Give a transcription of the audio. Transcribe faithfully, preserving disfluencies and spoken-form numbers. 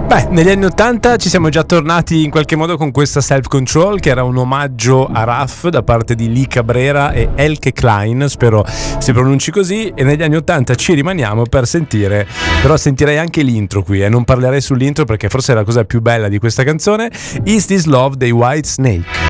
Beh, negli anni ottanta ci siamo già tornati in qualche modo con questa Self Control, che era un omaggio a Raf da parte di Lee Cabrera e Elke Klein, spero si pronunci così, e negli anni ottanta ci rimaniamo per sentire, però sentirei anche l'intro qui, e eh? non parlerei sull'intro perché forse è la cosa più bella di questa canzone. Is This Love dei Whitesnake.